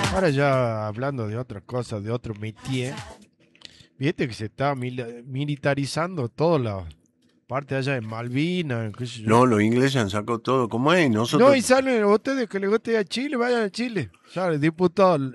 Ahora ya hablando de otras cosas, de otro métier, viste que se está militarizando toda la parte allá de Malvinas, qué sé yo. No, los ingleses han sacado todo como es. No, Nosotros, y salen ustedes que les guste ir a Chile, vayan a Chile. Sale diputado